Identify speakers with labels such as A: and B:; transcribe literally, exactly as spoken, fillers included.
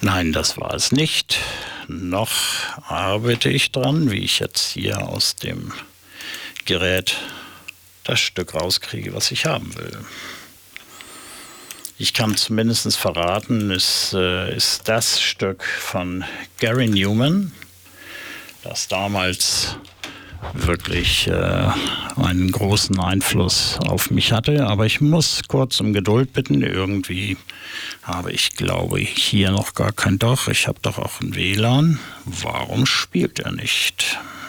A: Nein, das war es nicht. Noch arbeite ich dran, wie ich jetzt hier aus dem Gerät das Stück rauskriege, was ich haben will. Ich kann zumindest verraten, es äh, ist das Stück von Gary Newman, das damals wirklich äh, einen großen Einfluss auf mich hatte. Aber ich muss kurz um Geduld bitten. Irgendwie habe ich, glaube ich, hier noch gar kein Doch. Ich habe doch auch ein W L A N. Warum spielt er nicht?